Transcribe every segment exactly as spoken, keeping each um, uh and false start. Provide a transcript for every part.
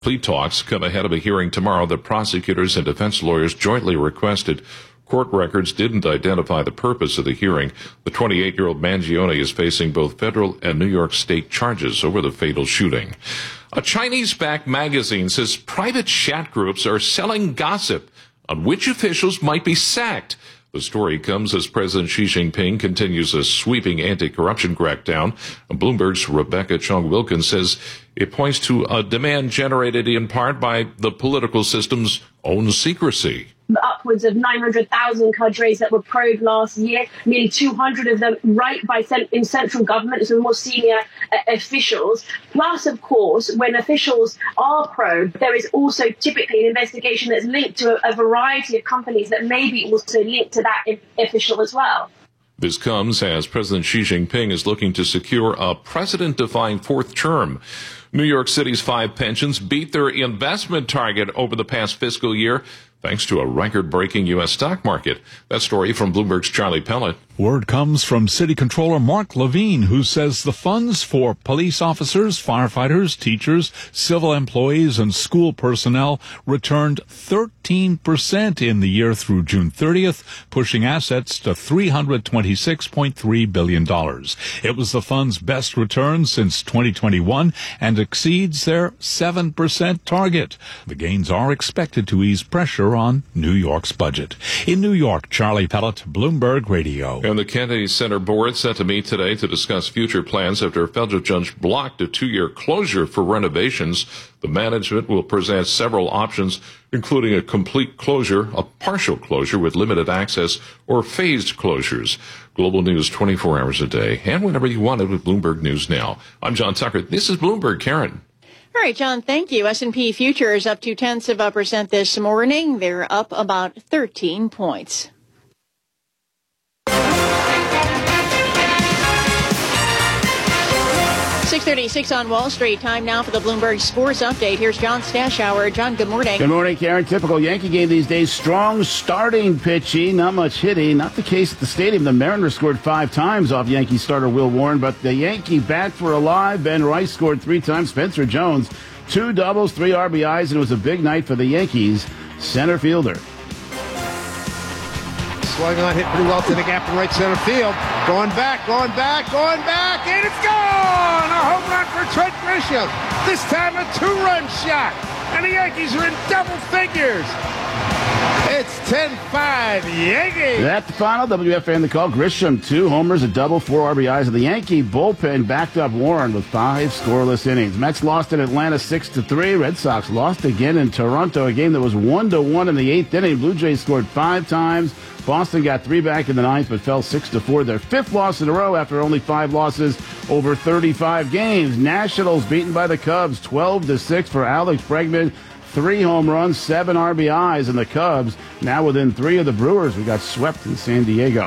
Plea talks come ahead of a hearing tomorrow that prosecutors and defense lawyers jointly requested. Court records didn't identify the purpose of the hearing. The twenty-eight-year-old Mangione is facing both federal and New York State charges over the fatal shooting. A Chinese-backed magazine says private chat groups are selling gossip on which officials might be sacked. The story comes as President Xi Jinping continues a sweeping anti-corruption crackdown. Bloomberg's Rebecca Chong-Wilkins says it points to a demand generated in part by the political system's own secrecy. Upwards of nine hundred thousand cadres that were probed last year, nearly two hundred of them right by cent- in central government, so more senior uh, officials. Plus, of course, when officials are probed, there is also typically an investigation that's linked to a, a variety of companies that may be also linked to that I- official as well. This comes as President Xi Jinping is looking to secure a precedent-defying fourth term. New York City's five pensions beat their investment target over the past fiscal year, thanks to a record-breaking U S stock market. That story from Bloomberg's Charlie Pellet. Word comes from City Controller Mark Levine, who says the funds for police officers, firefighters, teachers, civil employees, and school personnel returned thirteen percent in the year through June thirtieth, pushing assets to three hundred twenty-six point three billion dollars. It was the fund's best return since twenty twenty-one and exceeds their seven percent target. The gains are expected to ease pressure on New York's budget. In New York, Charlie Pellet, Bloomberg Radio. And the Kennedy Center board set to meet today to discuss future plans after a federal judge blocked a two-year closure for renovations. The management will present several options, including a complete closure, a partial closure with limited access, or phased closures. Global news twenty-four hours a day, and whenever you want it with Bloomberg News Now. I'm John Tucker. This is Bloomberg. Karen. All right, John, thank you. S and P futures up two tenths of a percent this morning. They're up about thirteen points. six thirty-six on Wall Street. Time now for the Bloomberg Sports Update. Here's John Stashower. John, good morning. Good morning, Karen. Typical Yankee game these days. Strong starting pitching, not much hitting. Not the case at the stadium. The Mariners scored five times off Yankee starter Will Warren, but the Yankee bats were alive. Ben Rice scored three times. Spencer Jones, two doubles, three R B Is, and it was a big night for the Yankees center fielder. Swung on, hit pretty well to the gap in right center field. Going back, going back, going back, and it's gone! A home run for Trent Grisham. This time a two-run shot, and the Yankees are in double figures. It's ten five Yankees. That's the final. W F A in the call. Grisham, two homers, a double, four R B Is. And the Yankee bullpen backed up Warren with five scoreless innings. Mets lost in Atlanta six to three. Red Sox lost again in Toronto, a game that was one to one in the eighth inning. Blue Jays scored five times. Boston got three back in the ninth, but fell six to four. Their fifth loss in a row after only five losses over thirty-five games. Nationals beaten by the Cubs, twelve to six for Alex Bregman. Three home runs, seven R B Is, and the Cubs now within three of the Brewers, who got swept in San Diego.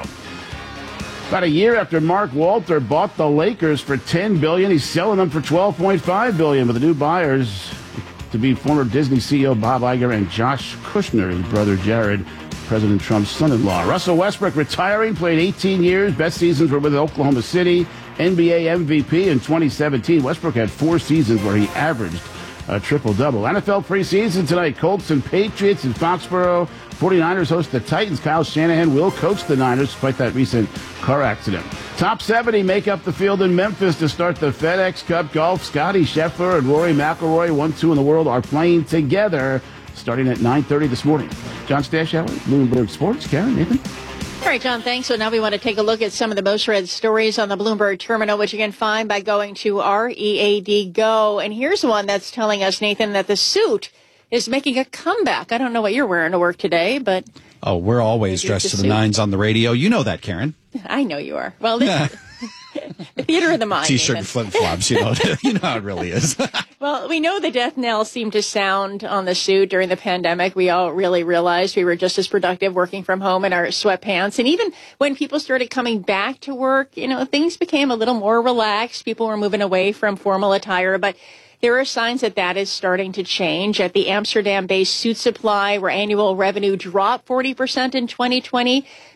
About a year after Mark Walter bought the Lakers for ten billion dollars, he's selling them for twelve point five billion dollars, with the new buyers to be former Disney C E O Bob Iger and Josh Kushner, his brother Jared, President Trump's son-in-law. Russell Westbrook retiring, played eighteen years. Best seasons were with Oklahoma City. N B A M V P in twenty seventeen. Westbrook had four seasons where he averaged a triple-double. N F L preseason tonight. Colts and Patriots in Foxborough. forty-niners host the Titans. Kyle Shanahan will coach the Niners despite that recent car accident. Top seventy make up the field in Memphis to start the FedEx Cup Golf. Scotty Scheffler and Rory McIlroy, one two in the world, are playing together starting at nine thirty this morning. John Stashower, Bloomberg Sports. Karen, Nathan? All right, John, thanks. So now we want to take a look at some of the most read stories on the Bloomberg terminal, which you can find by going to R E A D Go. And here's one that's telling us, Nathan, that the suit is making a comeback. I don't know what you're wearing to work today, but... Oh, we're always dressed to the nines on the radio. You know that, Karen. I know you are. Well, this the theater of the mind. T-shirt and flip-flops, you know. You know how it really is. Well, we know the death knell seemed to sound on the suit during the pandemic. We all really realized we were just as productive working from home in our sweatpants. And even when people started coming back to work, you know, things became a little more relaxed. People were moving away from formal attire. But there are signs that that is starting to change. At the Amsterdam-based Suit Supply, where annual revenue dropped forty percent in twenty twenty,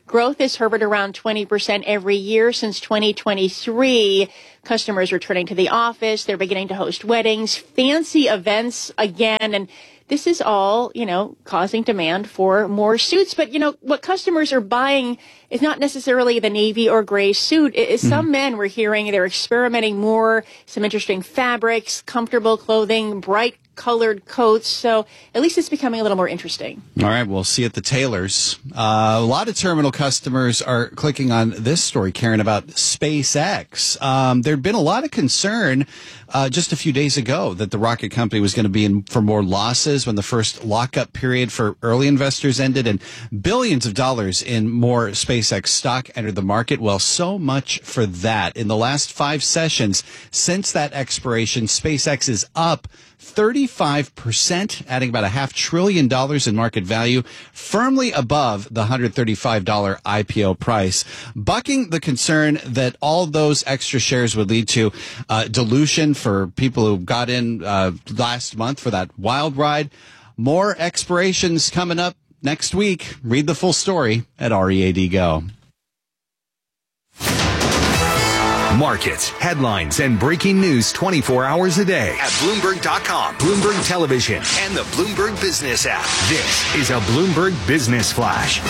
Growth has hovered around twenty percent every year since twenty twenty-three. Customers returning to the office. They're beginning to host weddings, fancy events again. And this is all, you know, causing demand for more suits. But, you know, what customers are buying is not necessarily the navy or gray suit. It is some mm-hmm. men we're hearing they're experimenting more, some interesting fabrics, comfortable clothing, bright colored coats. So at least it's becoming a little more interesting. All right, we'll see at the tailors. Uh, a lot of terminal customers are clicking on this story, Karen, about SpaceX. Um, there'd been a lot of concern uh, just a few days ago that the rocket company was going to be in for more losses when the first lockup period for early investors ended, and billions of dollars in more SpaceX stock entered the market. Well, so much for that. In the last five sessions since that expiration, SpaceX is up thirty-five percent, adding about a half trillion dollars in market value, firmly above the one hundred thirty-five dollars I P O price, bucking the concern that all those extra shares would lead to uh, dilution for people who got in uh, last month for that wild ride. More expirations coming up next week. Read the full story at R E A D Go. Markets, headlines, and breaking news twenty-four hours a day at Bloomberg dot com, Bloomberg Television, and the Bloomberg Business app. This is a Bloomberg Business Flash.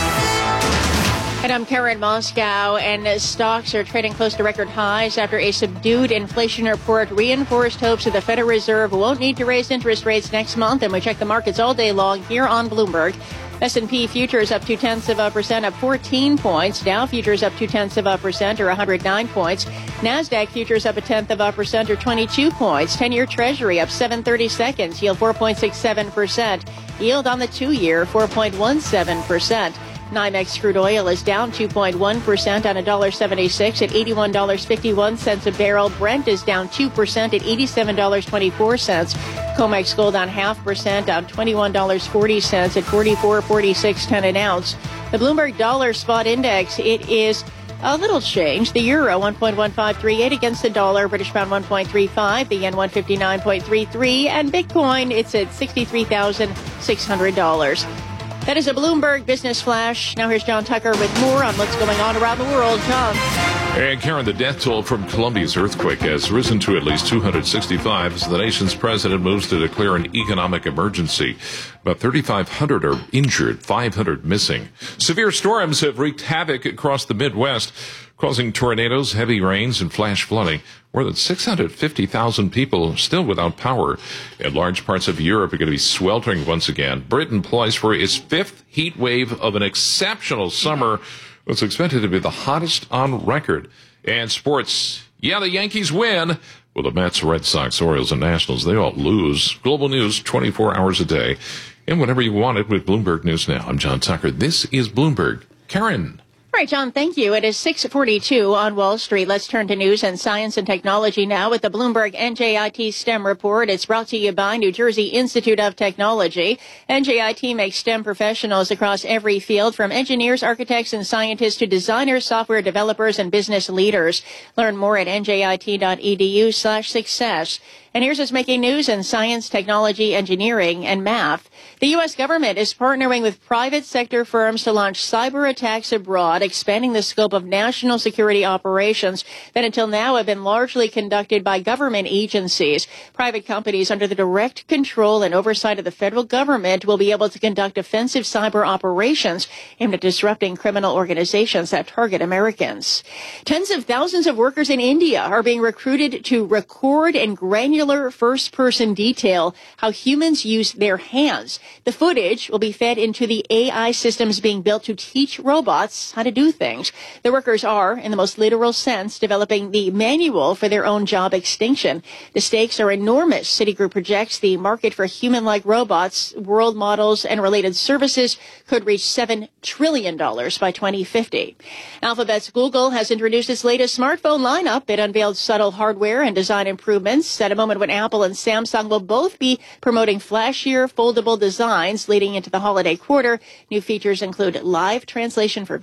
And I'm Karen Moscow, and stocks are trading close to record highs after a subdued inflation report reinforced hopes that the Federal Reserve won't need to raise interest rates next month. And we check the markets all day long here on Bloomberg. S and P futures up two-tenths of a percent, up fourteen points. Dow futures up two-tenths of a percent, or one hundred nine points. NASDAQ futures up a tenth of a percent, or twenty-two points. ten-year Treasury up seven thirty-seconds, yield four point six seven percent. Yield on the two-year, four point one seven percent. NYMEX crude oil is down two point one percent on one dollar seventy-six at eighty-one dollars and fifty-one cents a barrel. Brent is down two percent at eighty-seven dollars and twenty-four cents. COMEX gold down half percent, down twenty-one dollars and forty cents at forty-four forty-six ten an ounce. The Bloomberg Dollar Spot Index, it is a little change. The euro one point one five three eight against the dollar, British pound one point three five, the yen one fifty-nine point three three, and Bitcoin, it's at sixty-three thousand six hundred dollars. That is a Bloomberg Business Flash. Now here's John Tucker with more on what's going on around the world. John. And Karen, the death toll from Colombia's earthquake has risen to at least two hundred sixty-five as the nation's president moves to declare an economic emergency. About thirty-five hundred are injured, five hundred missing. Severe storms have wreaked havoc across the Midwest, causing tornadoes, heavy rains, and flash flooding. More than six hundred fifty thousand people still without power. And large parts of Europe are going to be sweltering once again. Britain poised for its fifth heat wave of an exceptional summer. It's expected to be the hottest on record. And sports, yeah, the Yankees win. Well, the Mets, Red Sox, Orioles, and Nationals, they all lose. Global news twenty-four hours a day. And whenever you want it with Bloomberg News Now. I'm John Tucker. This is Bloomberg. Karen. All right, John, thank you. It is six forty-two on Wall Street. Let's turn to news and science and technology now with the Bloomberg N J I T STEM report. It's brought to you by New Jersey Institute of Technology. N J I T makes STEM professionals across every field, from engineers, architects, and scientists to designers, software developers, and business leaders. Learn more at njit.edu slash success. And here's what's making news in science, technology, engineering, and math. The U S government is partnering with private sector firms to launch cyber attacks abroad, expanding the scope of national security operations that until now have been largely conducted by government agencies. Private companies under the direct control and oversight of the federal government will be able to conduct offensive cyber operations aimed at disrupting criminal organizations that target Americans. Tens of thousands of workers in India are being recruited to record and granular first-person detail how humans use their hands. The footage will be fed into the A I systems being built to teach robots how to do things. The workers are, in the most literal sense, developing the manual for their own job extinction. The stakes are enormous. Citigroup projects the market for human-like robots, world models, and related services could reach seven trillion dollars by twenty fifty. Alphabet's Google has introduced its latest smartphone lineup. It unveiled subtle hardware and design improvements at a moment when Apple and Samsung will both be promoting flashier, foldable designs leading into the holiday quarter. New features include live translation for videos,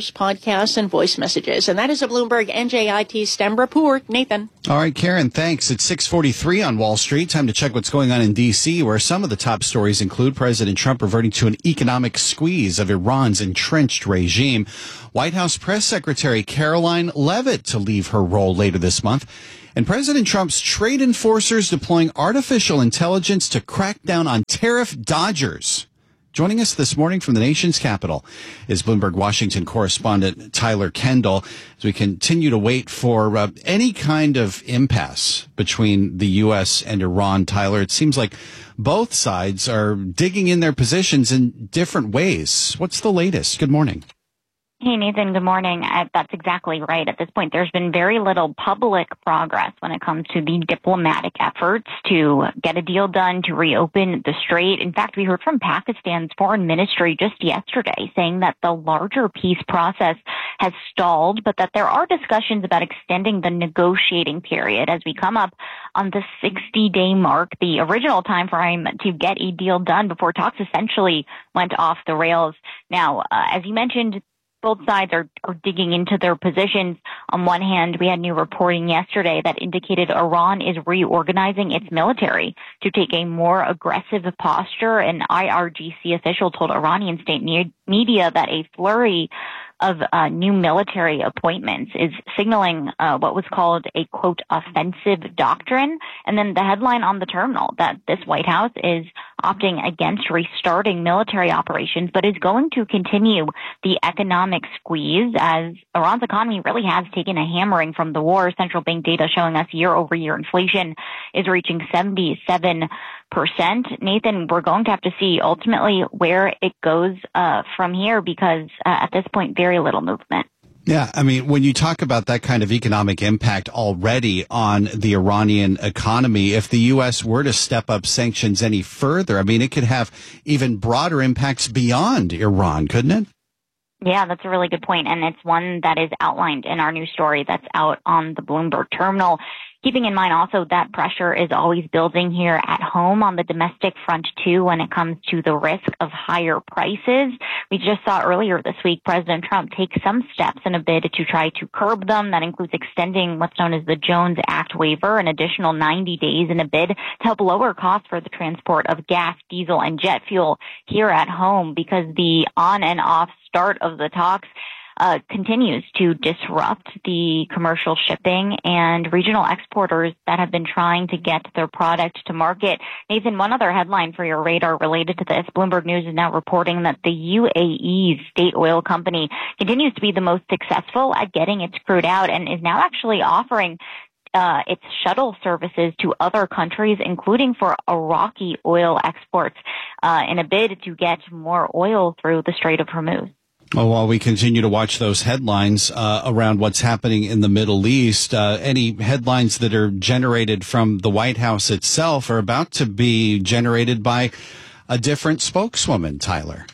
videos, podcasts, and voice messages. And that is a Bloomberg N J I T STEM report. Nathan. All right, Karen, thanks. It's six forty-three on Wall Street. Time to check what's going on in D C, where some of the top stories include President Trump reverting to an economic squeeze of Iran's entrenched regime, White House Press Secretary Caroline Leavitt to leave her role later this month, and President Trump's trade enforcers deploying artificial intelligence to crack down on tariff dodgers. Joining us this morning from the nation's capital is Bloomberg Washington correspondent Tyler Kendall, as we continue to wait for uh, any kind of impasse between the U S and Iran. Tyler, it seems like both sides are digging in their positions in different ways. What's the latest? Good morning. Hey, Nathan, good morning. Uh, that's exactly right. At this point, there's been very little public progress when it comes to the diplomatic efforts to get a deal done, to reopen the strait. In fact, we heard from Pakistan's foreign ministry just yesterday saying that the larger peace process has stalled, but that there are discussions about extending the negotiating period as we come up on the sixty-day mark, the original time frame to get a deal done before talks essentially went off the rails. Now, uh, as you mentioned, both sides are, are digging into their positions. On one hand, we had new reporting yesterday that indicated Iran is reorganizing its military to take a more aggressive posture. An I R G C official told Iranian state media that a flurry of uh, new military appointments is signaling uh, what was called a, quote, offensive doctrine. And then the headline on the terminal that this White House is opting against restarting military operations, but is going to continue the economic squeeze as Iran's economy really has taken a hammering from the war. Central bank data showing us year-over-year inflation is reaching seventy-seven percent. Nathan, we're going to have to see ultimately where it goes uh, from here because uh, at this point, very little movement. Yeah, I mean, when you talk about that kind of economic impact already on the Iranian economy, if the U S were to step up sanctions any further, I mean, it could have even broader impacts beyond Iran, couldn't it? Yeah, that's a really good point, and it's one that is outlined in our new story that's out on the Bloomberg terminal. Keeping in mind also that pressure is always building here at home on the domestic front, too, when it comes to the risk of higher prices. We just saw earlier this week President Trump take some steps in a bid to try to curb them. That includes extending what's known as the Jones Act waiver, an additional ninety days in a bid to help lower costs for the transport of gas, diesel, and jet fuel here at home because the on and off start of the talks Uh, continues to disrupt the commercial shipping and regional exporters that have been trying to get their product to market. Nathan, one other headline for your radar related to this. Bloomberg News is now reporting that the U A E's state oil company continues to be the most successful at getting its crude out and is now actually offering Uh, its shuttle services to other countries, including for Iraqi oil exports, uh, in a bid to get more oil through the Strait of Hormuz. Well, while we continue to watch those headlines uh, around what's happening in the Middle East, uh, any headlines that are generated from the White House itself are about to be generated by a different spokeswoman, Tyler.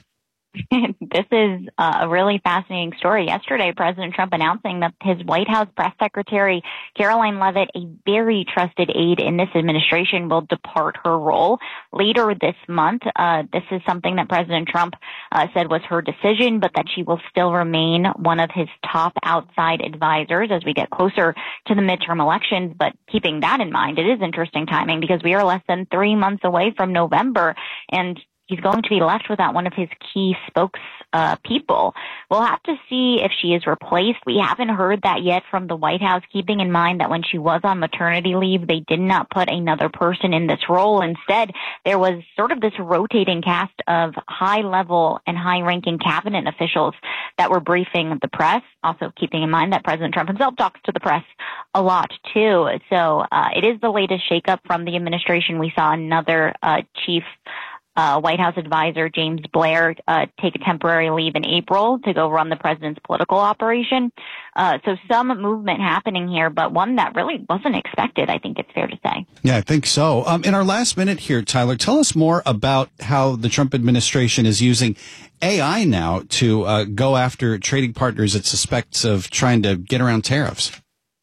This is uh, a really fascinating story. Yesterday, President Trump announcing that his White House press secretary, Caroline Leavitt, a very trusted aide in this administration, will depart her role later this month. Uh, this is something that President Trump uh, said was her decision, but that she will still remain one of his top outside advisors as we get closer to the midterm elections. But keeping that in mind, it is interesting timing because we are less than three months away from November, and he's going to be left without one of his key spokes uh, people. We'll have to see if she is replaced. We haven't heard that yet from the White House, keeping in mind that when she was on maternity leave, they did not put another person in this role. Instead, there was sort of this rotating cast of high-level and high-ranking cabinet officials that were briefing the press, also keeping in mind that President Trump himself talks to the press a lot, too. So uh, it is the latest shakeup from the administration. We saw another uh, chief Uh, White House advisor James Blair uh, take a temporary leave in April to go run the president's political operation. Uh, so some movement happening here, but one that really wasn't expected, I think it's fair to say. Yeah, I think so. Um, in our last minute here, Tyler, tell us more about how the Trump administration is using A I now to uh, go after trading partners it suspects of trying to get around tariffs.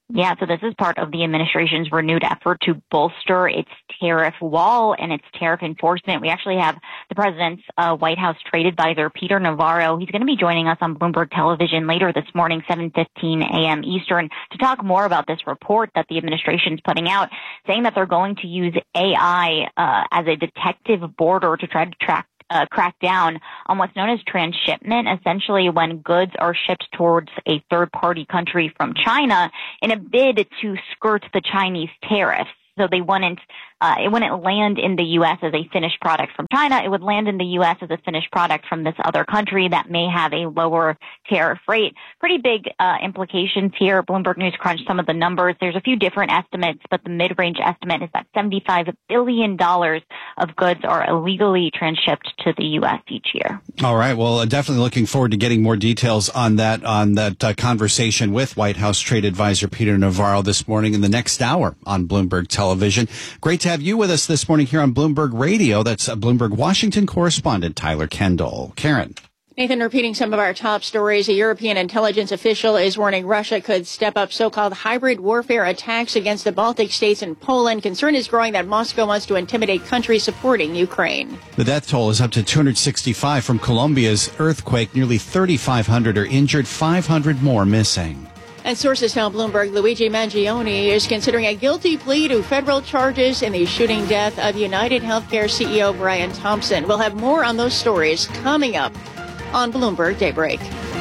Yeah, so this is part of the administration's renewed effort to bolster its tariff wall and its tariff enforcement. We actually have the president's uh, White House trade advisor, Peter Navarro. He's going to be joining us on Bloomberg Television later this morning, seven fifteen a.m. Eastern, to talk more about this report that the administration's putting out, saying that they're going to use A I uh, as a detective border to try to track Uh, crack down on what's known as transshipment, essentially when goods are shipped towards a third-party country from China in a bid to skirt the Chinese tariffs. So they wouldn't, uh, it wouldn't land in the U S as a finished product from China. It would land in the U S as a finished product from this other country that may have a lower tariff rate. Pretty big uh, implications here. Bloomberg News crunched some of the numbers. There's a few different estimates, but the mid-range estimate is that seventy-five billion dollars of goods are illegally transshipped to the U S each year. All right. Well, definitely looking forward to getting more details on that, on that uh, conversation with White House trade advisor Peter Navarro this morning in the next hour on Bloomberg Television. Great to have you with us this morning here on Bloomberg Radio. That's uh, Bloomberg Washington correspondent Tyler Kendall. Karen. Nathan, repeating some of our top stories, a European intelligence official is warning Russia could step up so-called hybrid warfare attacks against the Baltic states and Poland. Concern is growing that Moscow wants to intimidate countries supporting Ukraine. The death toll is up to two hundred sixty-five from Colombia's earthquake. Nearly thirty-five hundred are injured, five hundred more missing. And sources tell Bloomberg Luigi Mangione is considering a guilty plea to federal charges in the shooting death of United Healthcare C E O Brian Thompson. We'll have more on those stories coming up on Bloomberg Daybreak.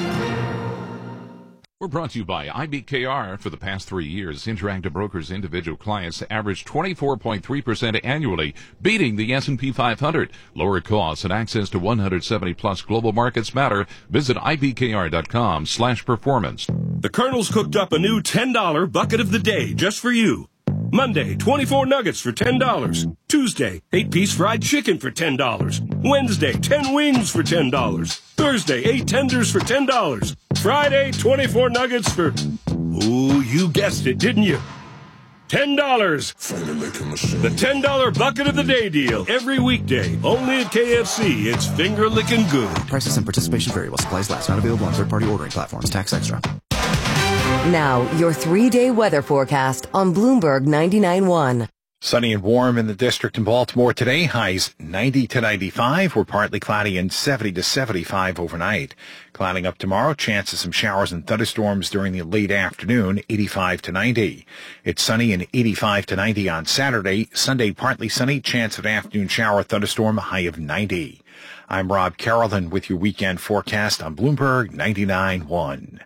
We're brought to you by I B K R. For the past three years, Interactive Brokers individual clients averaged twenty-four point three percent annually, beating the S and P five hundred. Lower costs and access to one hundred seventy plus global markets matter. Visit ibkr.com slash performance. The Colonel's cooked up a new ten dollar bucket of the day just for you. Monday, twenty-four nuggets for ten dollars. Tuesday, eight-piece fried chicken for ten dollars. Wednesday, ten wings for ten dollars. Thursday, eight tenders for ten dollars. Friday, twenty-four nuggets for... Oh, you guessed it, didn't you? ten dollars. The ten dollar bucket of the day deal. Every weekday. Only at K F C. It's finger-licking good. Prices and participation vary while supplies last. Not available on third-party ordering platforms. Tax extra. Now, your three-day weather forecast on Bloomberg ninety-nine point one. Sunny and warm in the district in Baltimore today. Highs ninety to ninety-five. We're partly cloudy and seventy to seventy-five overnight. Clouding up tomorrow. Chance of some showers and thunderstorms during the late afternoon. eighty-five to ninety. It's sunny and eighty-five to ninety on Saturday. Sunday, partly sunny. Chance of afternoon shower thunderstorm. High of ninety. I'm Rob Carolyn with your weekend forecast on Bloomberg ninety-nine point one.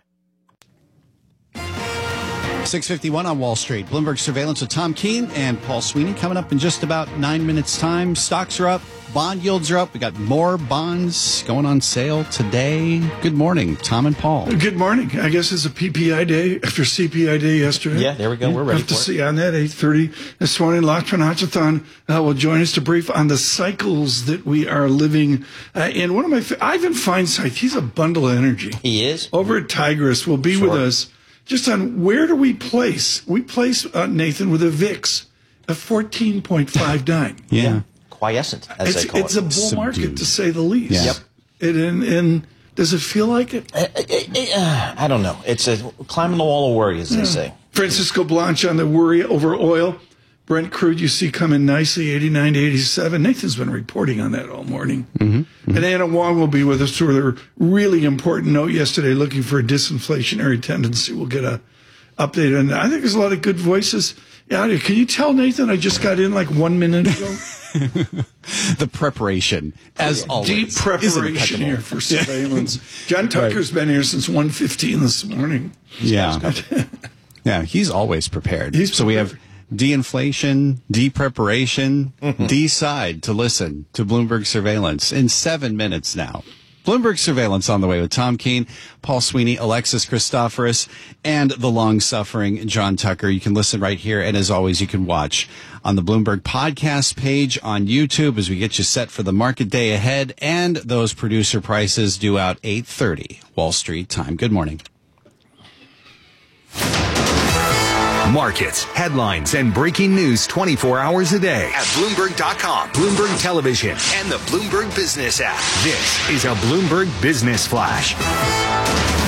six fifty-one on Wall Street. Bloomberg Surveillance with Tom Keene and Paul Sweeney coming up in just about nine minutes' time. Stocks are up. Bond yields are up. We got more bonds going on sale today. Good morning, Tom and Paul. Good morning. I guess it's a P P I day after C P I day yesterday. Yeah, there we go. We're ready Have for to it. see on that eight thirty this morning. Lachlan Hutchathon uh, will join us to brief on the cycles that we are living uh, in. One of my Ivan Feinstein, he's a bundle of energy. He is over at Tigris. Will be sure. with us. Just on where do we place? We place, uh, Nathan, with a V I X of fourteen point five nine. Yeah. yeah. Quiescent, as it's, they call it's it. a bull Subdued. market, to say the least. Yeah. Yep. It, and, and does it feel like it? Uh, uh, I don't know. It's a climbing the wall of worry, as they yeah. say. Francisco Blanche on the worry over oil. Brent crude, you see, coming nicely, eighty-nine to eighty-seven. Nathan's been reporting on that all morning. Mm-hmm. Mm-hmm. And Anna Wong will be with us for a really important note yesterday, looking for a disinflationary tendency. We'll get a update on that. I think there's a lot of good voices out here. Can you tell, Nathan, I just got in like one minute ago? The preparation, as always. Deep preparation here for surveillance. John Tucker's right. been here since one fifteen this morning. Yeah. Yeah, he's always prepared. He's so prepared. we have de-inflation, de-preparation, mm-hmm. decide to listen to Bloomberg Surveillance in seven minutes now. Bloomberg Surveillance on the way with Tom Keene, Paul Sweeney, Alexis Christoforous, and the long-suffering John Tucker. You can listen right here, and as always, you can watch on the Bloomberg podcast page on YouTube as we get you set for the market day ahead, and those producer prices due out eight thirty Wall Street time. Good morning. Markets, headlines, and breaking news twenty-four hours a day at Bloomberg dot com, Bloomberg Television, and the Bloomberg Business app. This is a Bloomberg Business Flash.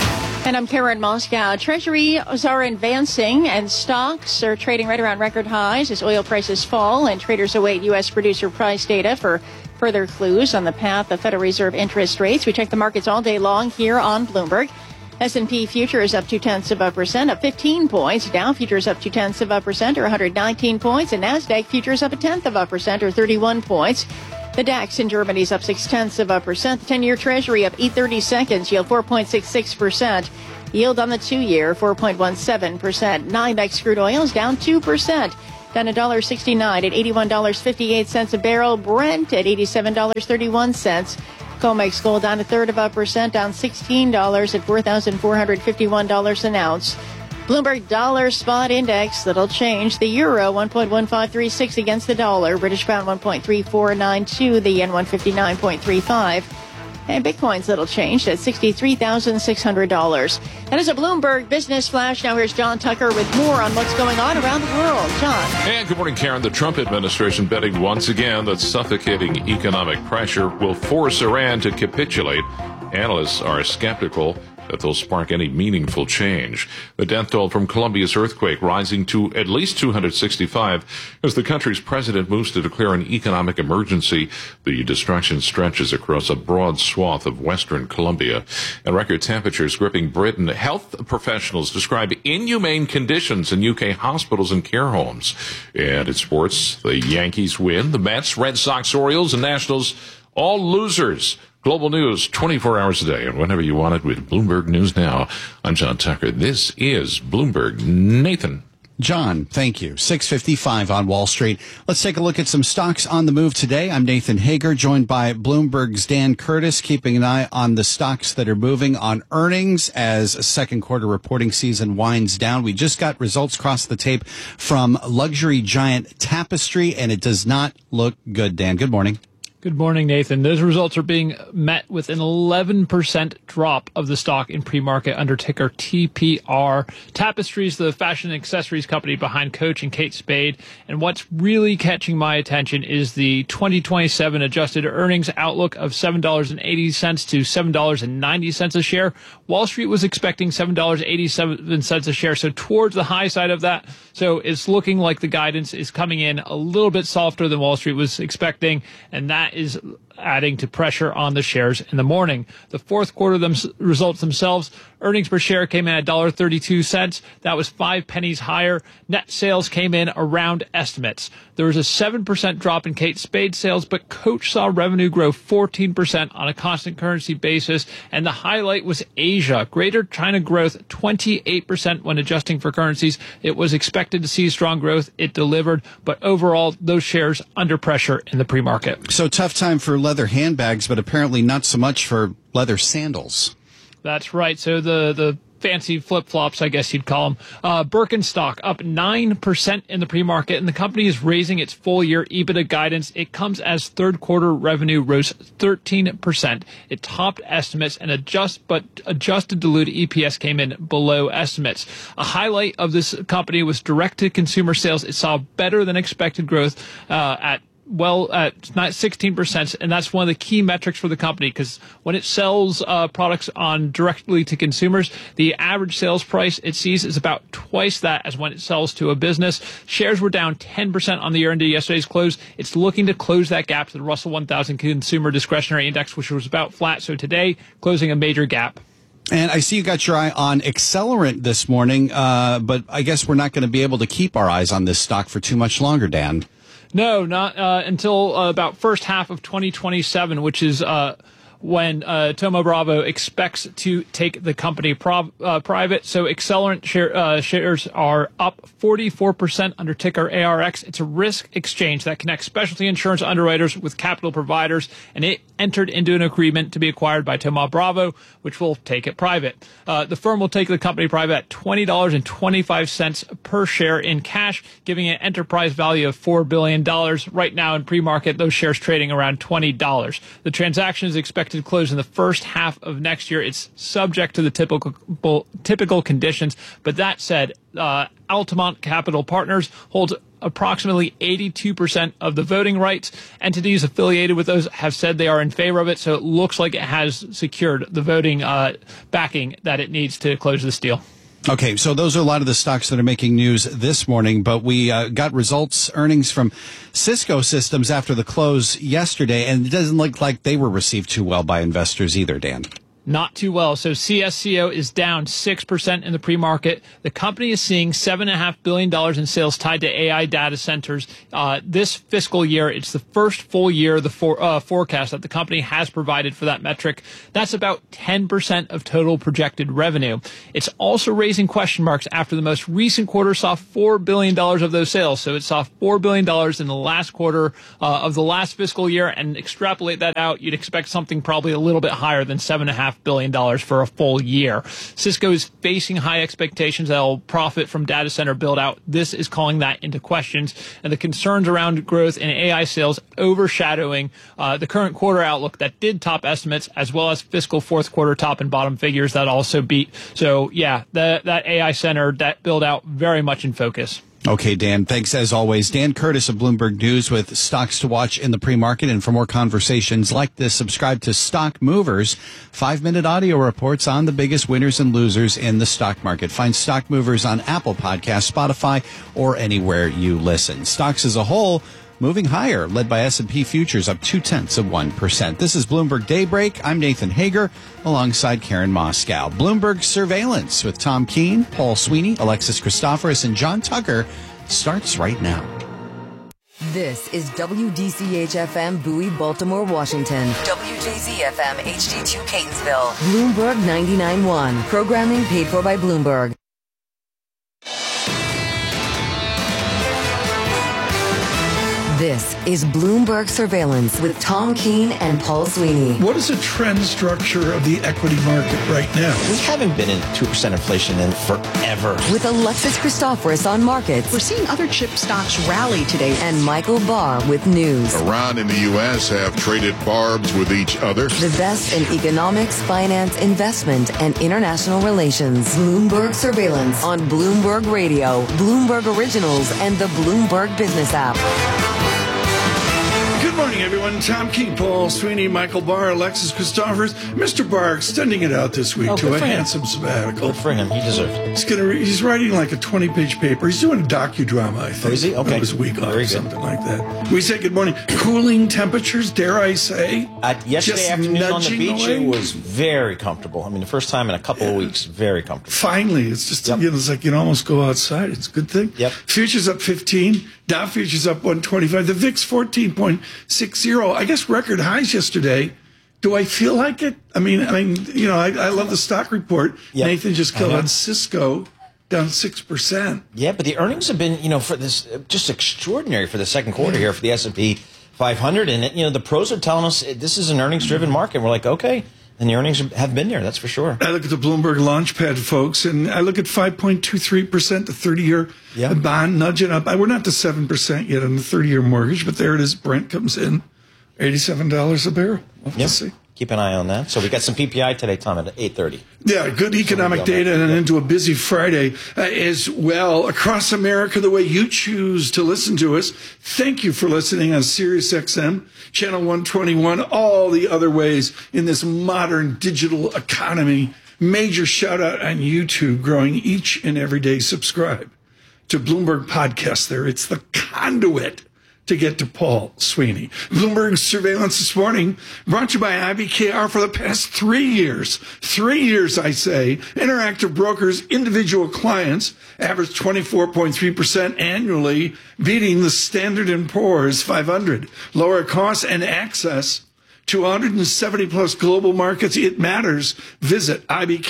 And I'm Karen Moscow. Treasuries are advancing and stocks are trading right around record highs as oil prices fall and traders await U S producer price data for further clues on the path of Federal Reserve interest rates. We check the markets all day long here on Bloomberg. S and P futures up two tenths of a percent, up fifteen points. Dow futures up two tenths of a percent, or one hundred nineteen points. And NASDAQ futures up a tenth of a percent, or thirty-one points. The DAX in Germany is up six tenths of a percent. The ten-year Treasury up eight thirty seconds, yield four point six six percent. Yield on the two-year four point one seven percent. NYMEX crude oil is down two percent, down one dollar sixty-nine at eighty-one dollars and fifty-eight cents a barrel. Brent at eighty-seven dollars and thirty-one cents. COMEX gold down a third of a percent, down sixteen dollars at four thousand four hundred fifty-one dollars an ounce. Bloomberg Dollar Spot Index, that'll change. The euro, one point one five three six against the dollar. British pound, one point three four nine two. The yen, one fifty-nine point three five. And Bitcoin's little changed at sixty-three thousand six hundred dollars. That is a Bloomberg Business Flash. Now here's John Tucker with more on what's going on around the world. John. And good morning, Karen. The Trump administration betting once again that suffocating economic pressure will force Iran to capitulate. Analysts are skeptical that they'll spark any meaningful change. The death toll from Colombia's earthquake rising to at least two hundred sixty-five as the country's president moves to declare an economic emergency. The destruction stretches across a broad swath of western Colombia. And record temperatures gripping Britain. Health professionals describe inhumane conditions in U K hospitals and care homes. And in sports, the Yankees win. The Mets, Red Sox, Orioles, and Nationals, all losers. Global news, twenty-four hours a day, and whenever you want it with Bloomberg News Now. I'm John Tucker. This is Bloomberg. Nathan. John, thank you. six fifty-five on Wall Street. Let's take a look at some stocks on the move today. I'm Nathan Hager, joined by Bloomberg's Dan Curtis, keeping an eye on the stocks that are moving on earnings as second quarter reporting season winds down. We just got results across the tape from luxury giant Tapestry, and it does not look good. Dan, good morning. Good morning, Nathan. Those results are being met with an eleven percent drop of the stock in pre-market under ticker T P R. Tapestry is the fashion and accessories company behind Coach and Kate Spade. And what's really catching my attention is the twenty twenty-seven adjusted earnings outlook of seven dollars and eighty cents to seven dollars and ninety cents a share. Wall Street was expecting seven dollars and eighty-seven cents a share, so towards the high side of that. So it's looking like the guidance is coming in a little bit softer than Wall Street was expecting, and that is adding to pressure on the shares in the morning. The fourth quarter them, results themselves, earnings per share came in at one dollar and thirty-two cents. That was five pennies higher. Net sales came in around estimates. There was a seven percent drop in Kate Spade sales, but Coach saw revenue grow fourteen percent on a constant currency basis, and the highlight was Asia. Greater China growth twenty-eight percent when adjusting for currencies. It was expected to see strong growth. It delivered, but overall, those shares under pressure in the pre-market. So tough time for leather handbags, but apparently not so much for leather sandals. That's right. So the, the fancy flip-flops, I guess you'd call them. Uh, Birkenstock up nine percent in the pre-market, and the company is raising its full-year EBITDA guidance. It comes as third-quarter revenue rose thirteen percent. It topped estimates, and adjust, but adjusted diluted E P S came in below estimates. A highlight of this company was direct-to-consumer sales. It saw better-than-expected growth uh, at well at not sixteen percent, and that's one of the key metrics for the company, because when it sells uh, products on directly to consumers, the average sales price it sees is about twice that as when it sells to a business. Shares were down ten percent on the year into yesterday's close. It's looking to close that gap to the Russell one thousand Consumer Discretionary Index, which was about flat. So today, closing a major gap. And I see you got your eye on Accelerant this morning, uh, but I guess we're not going to be able to keep our eyes on this stock for too much longer, Dan. No, not uh, until uh, about first half of twenty twenty-seven, which is uh, when uh, Thoma Bravo expects to take the company prov- uh, private. So Accelerant share, uh, shares are up forty-four percent under ticker A R X. It's a risk exchange that connects specialty insurance underwriters with capital providers, and it entered into an agreement to be acquired by Thoma Bravo, which will take it private. Uh, the firm will take the company private at twenty dollars and twenty-five cents per share in cash, giving it an enterprise value of four billion dollars. Right now in pre-market, those shares trading around twenty dollars. The transaction is expected to close in the first half of next year. It's subject to the typical typical conditions, but that said, uh, Altamont Capital Partners holds approximately eighty-two percent of the voting rights. Entities affiliated with those have said they are in favor of it, so it looks like it has secured the voting uh, backing that it needs to close this deal. Okay, so those are a lot of the stocks that are making news this morning, but we uh, got results, earnings from Cisco Systems after the close yesterday, and it doesn't look like they were received too well by investors either, Dan. Not too well. So C S C O is down six percent in the pre-market. The company is seeing seven point five billion dollars in sales tied to A I data centers. Uh, this fiscal year, it's the first full year the for, uh, forecast that the company has provided for that metric. That's about ten percent of total projected revenue. It's also raising question marks after the most recent quarter saw four billion dollars of those sales. So it saw four billion dollars in the last quarter uh, of the last fiscal year, and extrapolate that out, you'd expect something probably a little bit higher than seven point five billion dollars for a full year. Cisco is facing high expectations that will profit from data center build out. This is calling that into questions, and the concerns around growth in A I sales overshadowing uh, the current quarter outlook that did top estimates, as well as fiscal fourth quarter top and bottom figures that also beat. So yeah, the, that A I center, that build out very much in focus. Okay, Dan, thanks as always. Dan Curtis of Bloomberg News with stocks to watch in the pre-market. And for more conversations like this, subscribe to Stock Movers, five-minute audio reports on the biggest winners and losers in the stock market. Find Stock Movers on Apple Podcasts, Spotify, or anywhere you listen. Stocks as a whole moving higher, led by S and P futures up two-tenths of one percent. This is Bloomberg Daybreak. I'm Nathan Hager, alongside Karen Moscow. Bloomberg Surveillance with Tom Keene, Paul Sweeney, Alexis Christoforous, and John Tucker starts right now. This is W D C H F M Bowie, Baltimore, Washington. W J Z F M H D two Catonsville. Bloomberg ninety-nine point one. Programming paid for by Bloomberg. This is Bloomberg Surveillance with Tom Keene and Paul Sweeney. What is the trend structure of the equity market right now? We haven't been in two percent inflation in forever. With Alexis Christoforous on markets. We're seeing other chip stocks rally today. And Michael Barr with news. Iran and the U S have traded barbs with each other. The best in economics, finance, investment, and international relations. Bloomberg Surveillance on Bloomberg Radio, Bloomberg Originals, and the Bloomberg Business app. Good morning, everyone. Tom Keene, Paul Sweeney, Michael Barr, Alexis Christoforous. Mister Barr extending it out this week oh, to a him. handsome sabbatical. Good for him. He deserved it. He's gonna. Re- he's writing like a twenty-page paper. He's doing a docudrama, I think. Oh, is he? Okay. It was a week off, Very something good. like that. We say good morning. Cooling temperatures, dare I say? Uh, yesterday Just afternoon on the beach, away. it was very comfortable. I mean, the first time in a couple yeah. of weeks, very comfortable. Finally, it's just Yep. you know, it's like you can almost go outside. It's a good thing. Yep. Futures up fifteen. Dow futures up one twenty-five. The V I X fourteen point six zero. I guess record highs yesterday. Do I feel like it? I mean, I mean, you know, I, I love the stock report. Yep. Nathan just killed Uh-huh. on Cisco, down six percent. Yeah, but the earnings have been, you know, for this just extraordinary for the second quarter here for the S and P five hundred. And, you know, the pros are telling us this is an earnings-driven market. We're like, okay. And the earnings have been there, that's for sure. I look at the Bloomberg Launchpad, folks, and I look at five point two three percent, the thirty-year Yeah. bond nudging up. We're not to seven percent yet on the thirty-year mortgage, but there it is. Brent comes in, eighty-seven dollars a barrel. We'll have Yep. to see. Keep an eye on that. So we got some P P I today, Tom, at eight thirty. Yeah, good economic So we'll be on data that. and Yep. into a busy Friday uh, as well. Across America, the way you choose to listen to us. Thank you for listening on Sirius X M, Channel one twenty-one, all the other ways in this modern digital economy. Major shout out on YouTube, growing each and every day. Subscribe to Bloomberg Podcast there. It's the conduit to get to Paul Sweeney. Bloomberg Surveillance this morning, brought to you by I B K R for the past three years. Three years, I say. Interactive Brokers, individual clients, average twenty-four point three percent annually, beating the Standard and Poor's five hundred. Lower costs and access to one hundred seventy plus global markets. It matters. Visit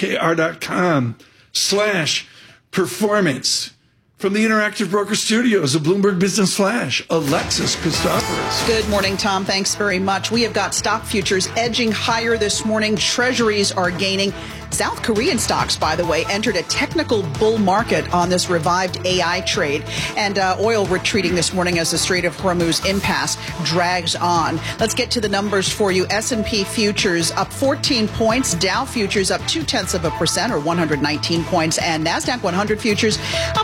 ibkr.com slash performance. From the Interactive Broker Studios of Bloomberg Business Flash, Alexis Christoforous. Good morning, Tom. Thanks very much. We have got stock futures edging higher this morning. Treasuries are gaining. South Korean stocks, by the way, entered a technical bull market on this revived A I trade. And uh, oil retreating this morning as the Strait of Hormuz impasse drags on. Let's get to the numbers for you. S and P futures up fourteen points. Dow futures up two-tenths of a percent, or one hundred nineteen points. And NASDAQ one hundred futures up about thirty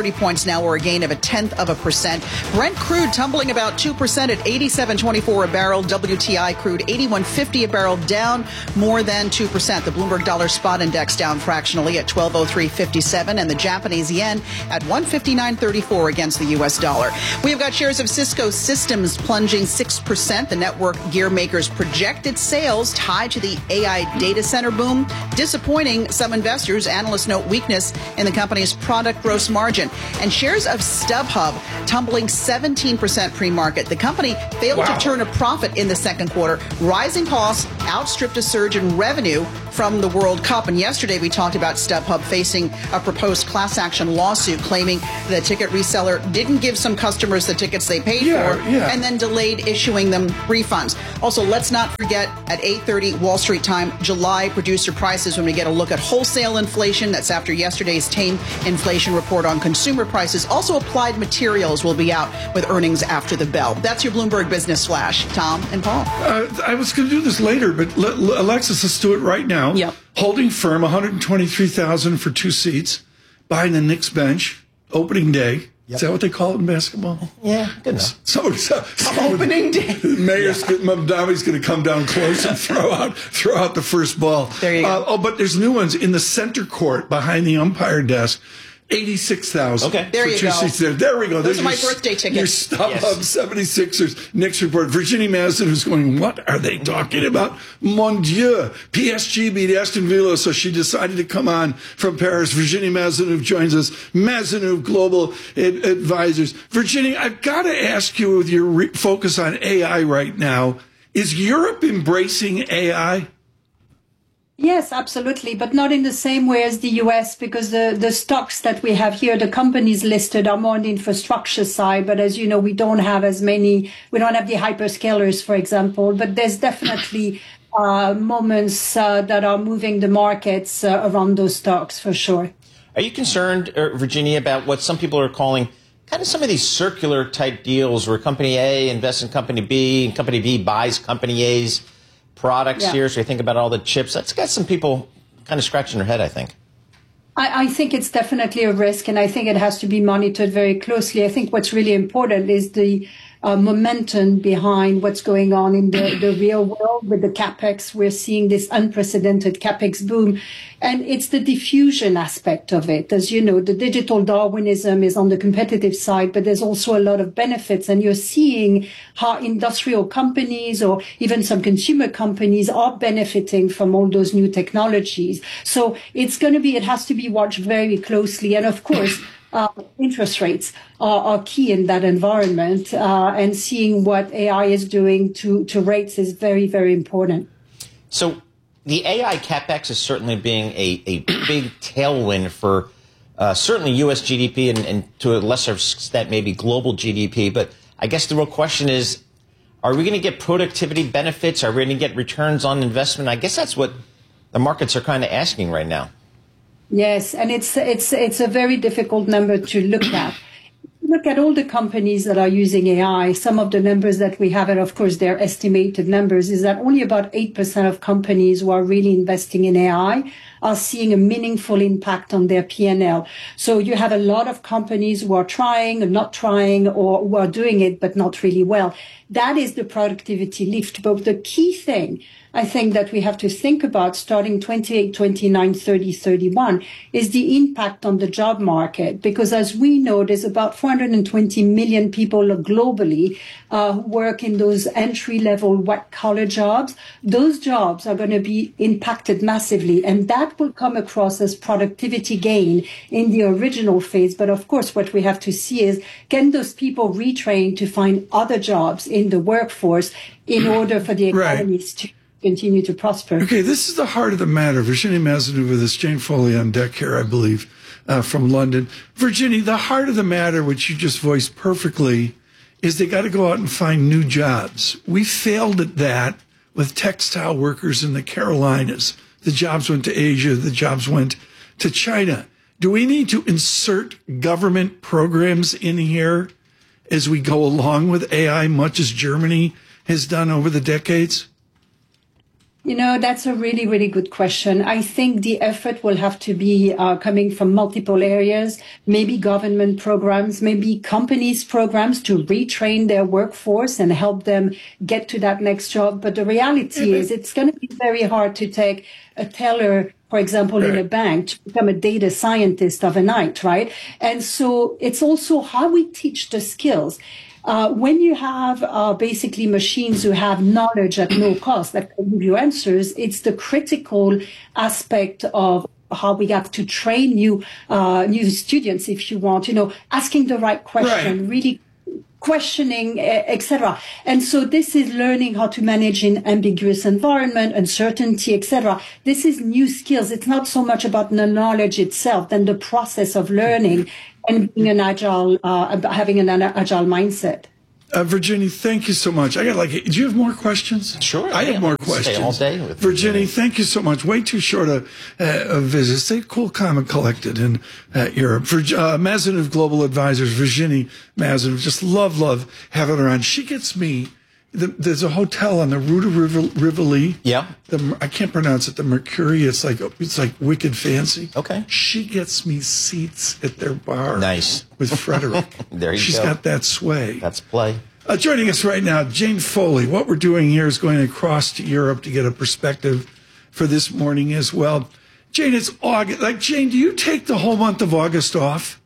thirty points now, or a gain of a tenth of a percent. Brent crude tumbling about two percent at eighty-seven twenty-four a barrel. W T I crude eighty-one fifty a barrel, down more than two percent. The Bloomberg Dollar Spot Index down fractionally at twelve oh three fifty-seven, and the Japanese yen at one fifty-nine thirty-four against the U S dollar. We have got shares of Cisco Systems plunging six percent. The network gear maker's projected sales tied to the A I data center boom, disappointing some investors. Analysts note weakness in the company's product gross margin. And shares of StubHub tumbling seventeen percent pre-market. The company failed wow. to turn a profit in the second quarter. Rising costs outstripped a surge in revenue from the World Cup. And yesterday we talked about StubHub facing a proposed class action lawsuit claiming the ticket reseller didn't give some customers the tickets they paid yeah, for yeah. and then delayed issuing them refunds. Also, let's not forget at eight thirty Wall Street time, July producer prices when we get a look at wholesale inflation. That's after yesterday's tame inflation report on consumer prices. Also, Applied Materials will be out with earnings after the bell. That's your Bloomberg Business Flash. Tom and Paul. Uh, I was going to do this later, but l- l- Alexis, let's do it right now. Yep. Holding firm, one hundred twenty-three thousand dollars for two seats, buying the Knicks bench, opening day. Yep. Is that what they call it in basketball? Yeah, good enough. So, so, so opening day. Mayor's yeah. Mamdami's going to come down close and throw out throw out the first ball. There you go. Uh, oh, but there's new ones in the center court behind the umpire desk. eighty-six thousand. Okay, there for you two go. Seats there. There we go. Those There's are my your, birthday tickets. Your StubHub Yes. seventy-sixers Knicks report. Virginie Madsen, who's going, what are they talking about? Mon Dieu. P S G beat Aston Villa, so she decided to come on from Paris. Virginie Madsen joins us. Madsen Global Ad- Advisors. Virginie, I've got to ask you, with your re- focus on A I right now, is Europe embracing A I? Yes, absolutely, but not in the same way as the U S, because the, the stocks that we have here, the companies listed are more on the infrastructure side. But as you know, we don't have as many, we don't have the hyperscalers, for example, but there's definitely uh, moments uh, that are moving the markets uh, around those stocks for sure. Are you concerned, uh, Virginia, about what some people are calling kind of some of these circular type deals where company A invests in company B and company B buys company A's products yeah. here? So you think about all the chips. That's got some people kind of scratching their head, I think. I, I think it's definitely a risk, and I think it has to be monitored very closely. I think what's really important is the uh, momentum behind what's going on in the, the real world with the CapEx. We're seeing this unprecedented CapEx boom, and it's the diffusion aspect of it. As you know, the digital Darwinism is on the competitive side, but there's also a lot of benefits, and you're seeing how industrial companies or even some consumer companies are benefiting from all those new technologies. So it's going to be, it has to be watched very closely. And of course, Uh, interest rates are, are key in that environment, uh, and seeing what A I is doing to, to rates is very, very important. So the A I CapEx is certainly being a, a big tailwind for uh, certainly U S G D P and, and to a lesser extent maybe global G D P. But I guess the real question is, are we going to get productivity benefits? Are we going to get returns on investment? I guess that's what the markets are kind of asking right now. Yes, and it's it's it's a very difficult number to look at. Look at all the companies that are using A I. Some of the numbers that we have, and of course they're estimated numbers, is that only about eight percent of companies who are really investing in A I are seeing a meaningful impact on their P and L. So you have a lot of companies who are trying and not trying, or who are doing it but not really well. That is the productivity lift. But the key thing I think that we have to think about starting twenty-eight, twenty-nine, thirty, thirty-one is the impact on the job market. Because as we know, there's about four hundred twenty million people globally uh, who work in those entry-level white-collar jobs. Those jobs are going to be impacted massively, and that will come across as productivity gain in the original phase. But of course, what we have to see is, can those people retrain to find other jobs in the workforce in order for the economies right. to continue to prosper. Okay, this is the heart of the matter. Virginie Madsen with us, Jane Foley on deck here, I believe, uh, from London. Virginie, the heart of the matter, which you just voiced perfectly, is they got to go out and find new jobs. We failed at that with textile workers in the Carolinas. The jobs went to Asia. The jobs went to China. Do we need to insert government programs in here as we go along with A I, much as Germany has done over the decades? You know, that's a really, really good question. I think the effort will have to be uh, coming from multiple areas, maybe government programs, maybe companies programs to retrain their workforce and help them get to that next job. But the reality is it's going to be very hard to take a teller, for example, right. in a bank to become a data scientist overnight, right? And so it's also how we teach the skills. Uh, when you have uh, basically machines who have knowledge at no cost that can give you answers, it's the critical aspect of how we have to train new uh, new students, if you want, you know, asking the right question, right. really questioning, et cetera. And so this is learning how to manage in ambiguous environment, uncertainty, et cetera. This is new skills. It's not so much about the knowledge itself than the process of learning and being an agile, uh, having an agile mindset. Uh, Virginie, thank you so much. I got like, do you have more questions? Sure. I yeah, have more questions. Stay all day with Virginie, thank you so much. Way too short a, a visit. Stay cool, calm, and collected in uh, Europe. For uh, Mazenouv Global Advisors, Virginie Mazenouv, just love, love having her on. She gets me. The, there's a hotel on the Rue de Rivoli. Yeah. The, I can't pronounce it. The Mercury. It's like it's like wicked fancy. Okay. She gets me seats at their bar. Nice. With Frederick. There you She's go. She's got that sway. That's play. Uh, joining us right now, Jane Foley. What we're doing here is going across to Europe to get a perspective for this morning as well. Jane, it's August. Like, Jane, do you take the whole month of August off?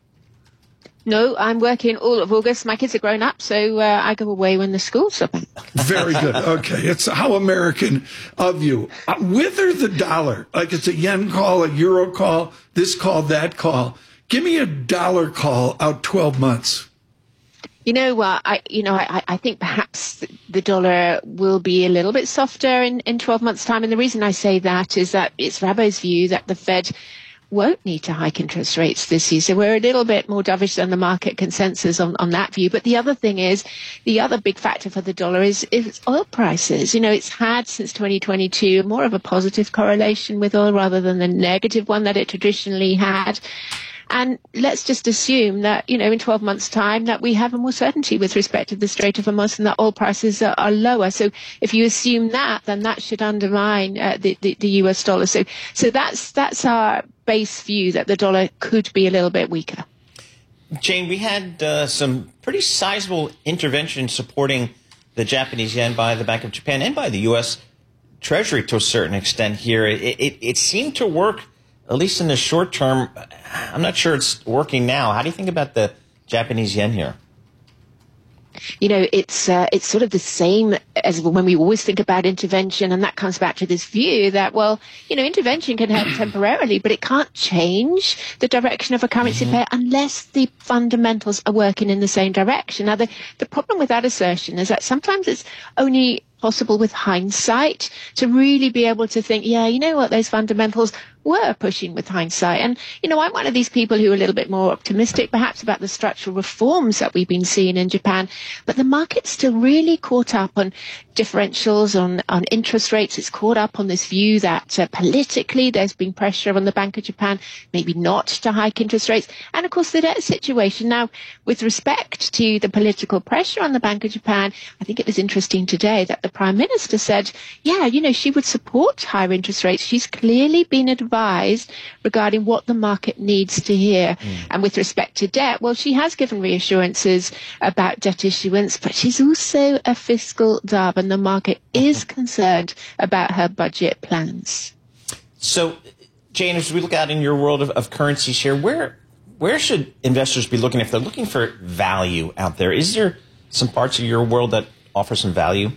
No, I'm working all of August. My kids are grown up, so uh, I go away when the school's open. Very good. Okay. It's how American of you. Uh, wither the dollar. Like it's a yen call, a euro call, this call, that call. Give me a dollar call out twelve months. You know, uh, I you know, I, I think perhaps the dollar will be a little bit softer in, in twelve months' time. And the reason I say that is that it's Rabo's view that the Fed won't need to hike interest rates this year. So we're a little bit more dovish than the market consensus on, on that view. But the other thing is, the other big factor for the dollar is, is oil prices. You know, it's had since twenty twenty-two more of a positive correlation with oil rather than the negative one that it traditionally had. And let's just assume that, you know, in twelve months' time that we have more certainty with respect to the Strait of Hormuz and that oil prices are, are lower. So if you assume that, then that should undermine uh, the, the, the U S dollar. So so that's that's our base view, that the dollar could be a little bit weaker. Jane, we had uh, some pretty sizable intervention supporting the Japanese yen by the Bank of Japan and by the U S Treasury to a certain extent here. It, it, it seemed to work, at least in the short term. I'm not sure it's working now. How do you think about the Japanese yen here? You know, it's uh, it's sort of the same as when we always think about intervention, and that comes back to this view that, well, you know, intervention can help temporarily, but it can't change the direction of a currency Mm-hmm. pair unless the fundamentals are working in the same direction. Now, the, the problem with that assertion is that sometimes it's only possible with hindsight to really be able to think, yeah, you know what, those fundamentals were pushing with hindsight. And, you know, I'm one of these people who are a little bit more optimistic perhaps about the structural reforms that we've been seeing in Japan, but the market's still really caught up on differentials, on, on interest rates. It's caught up on this view that uh, politically there's been pressure on the Bank of Japan, maybe not to hike interest rates. And of course the debt situation. Now, with respect to the political pressure on the Bank of Japan, I think it was interesting today that the Prime Minister said, yeah, you know, she would support higher interest rates. She's clearly been advised regarding what the market needs to hear. Mm. And with respect to debt, well, she has given reassurances about debt issuance, but she's also a fiscal dove, and the market is concerned about her budget plans. So, Jane, as we look out in your world of, of currencies here, where where should investors be looking if they're looking for value out there? Is there some parts of your world that offer some value?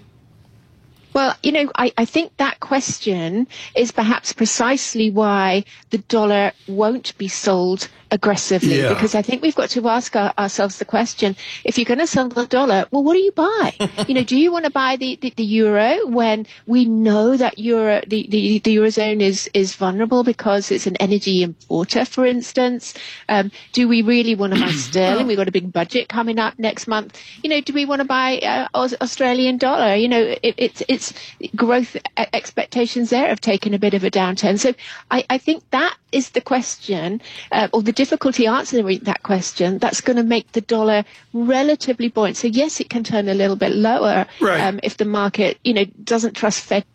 Well, you know, I, I think that question is perhaps precisely why the dollar won't be sold aggressively, Yeah. because I think we've got to ask our, ourselves the question, if you're going to sell the dollar, well, what do you buy? You know, do you want to buy the, the, the euro when we know that euro, the, the, the Eurozone is, is vulnerable because it's an energy importer, for instance? Um, do we really want to buy sterling? We've got a big budget coming up next month. You know, do we want to buy uh, Aus- Australian dollar? You know, it, it's, it's growth expectations there have taken a bit of a downturn. So I, I think that is the question, uh, or the difficulty answering that question, that's going to make the dollar relatively buoyant. So yes, it can turn a little bit lower Right. um, if the market, you know, doesn't trust Fed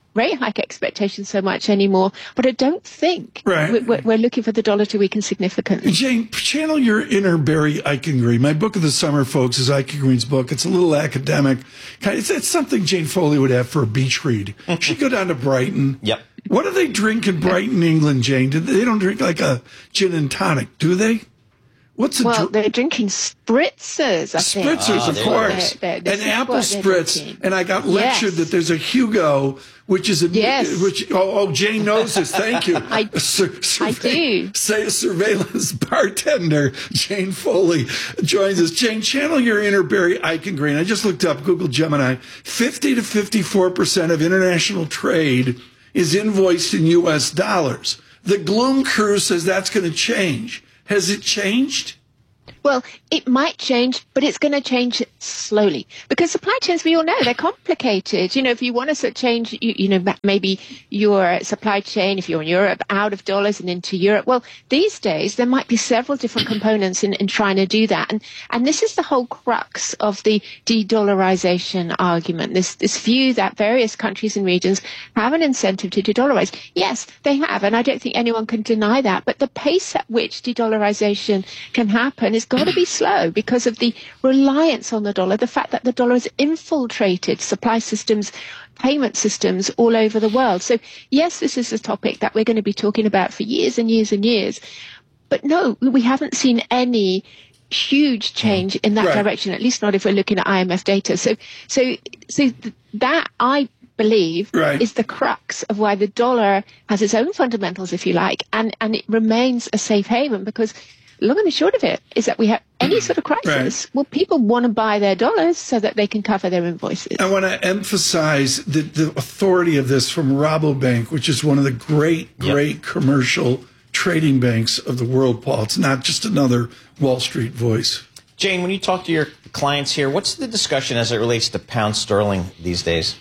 rate hike expectations so much anymore, but I don't think right. we're, we're looking for the dollar to weaken significantly. Jane, channel your inner Barry Eichengreen. My book of the summer, folks, is Eichengreen's book. It's a little academic. It's, it's something Jane Foley would have for a beach read. She'd go down to Brighton. Yep. What do they drink in Brighton, England, Jane? Do they, they don't drink like a gin and tonic, do they? What's a well, dr- they're drinking spritzers, I think. Spritzers, oh, of course. They're, they're, An apple spritz. And I got lectured yes. that there's a Hugo, which is a... Yes. Which, oh, oh, Jane knows this. Thank you. I, Sur- I do. Say a surveillance bartender, Jane Foley, joins us. Jane, channel your inner Barry Eichengreen. I just looked up Google Gemini. fifty to fifty-four percent of international trade is invoiced in U S dollars. The Gloom crew says that's going to change. Has it changed? Well, it might change, but it's going to change slowly because supply chains, we all know, they're complicated. You know, if you want to change, you, you know, maybe your supply chain, if you're in Europe, out of dollars and into Europe. Well, these days, there might be several different components in, in trying to do that. And, and this is the whole crux of the de-dollarization argument, this, this view that various countries and regions have an incentive to de-dollarize. Yes, they have, and I don't think anyone can deny that. But the pace at which de-dollarization can happen is got to be slow because of the reliance on the dollar, the fact that the dollar has infiltrated supply systems, payment systems all over the world. So yes, this is a topic that we're going to be talking about for years and years and years. But no, we haven't seen any huge change in that right. direction, at least not if we're looking at I M F data. So, so, so that I believe right. is the crux of why the dollar has its own fundamentals, if you like, and, and it remains a safe haven because long and the short of it is that we have any sort of crisis. Right. Well, people want to buy their dollars so that they can cover their invoices. I want to emphasize the, the authority of this from Rabobank, which is one of the great, great yep. commercial trading banks of the world, Paul. It's not just another Wall Street voice. Jane, when you talk to your clients here, what's the discussion as it relates to pound sterling these days?